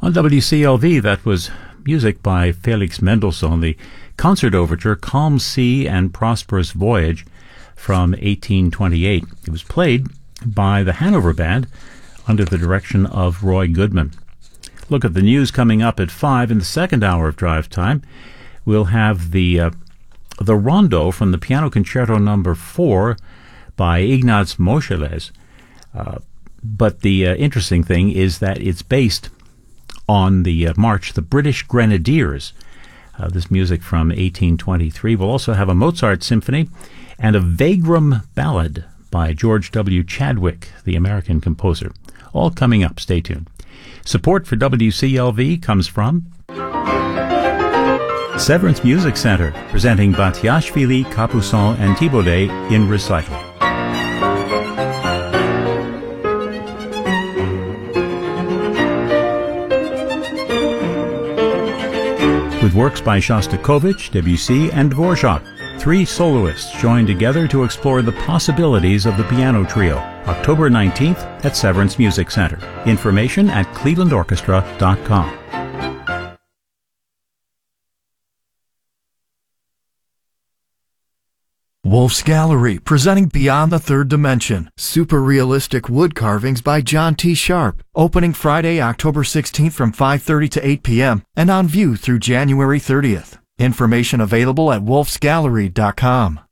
On WCLV, that was music by Felix Mendelssohn, the concert overture Calm Sea and Prosperous Voyage from 1828. It was played by the Hanover Band under the direction of Roy Goodman. Look at the news coming up at 5 in the second hour of Drive Time. We'll have the Rondo from the Piano Concerto No. 4 by Ignaz Moscheles. But the interesting thing is that it's based on the march, the British Grenadiers. This music from 1823. We'll also have a Mozart symphony and a Vagrom ballad by George W. Chadwick, the American composer. All coming up. Stay tuned. Support for WCLV comes from Severance Music Center, presenting Batiashvili, Capuçon, and Thibaudet in recital. With works by Shostakovich, Debussy, and Dvorak, 3 soloists join together to explore the possibilities of the piano trio. October 19th at Severance Music Center. Information at clevelandorchestra.com. Wolf's Gallery, presenting Beyond the Third Dimension. Super realistic wood carvings by John T. Sharp. Opening Friday, October 16th from 5:30 to 8 p.m. and on view through January 30th. Information available at wolfsgallery.com.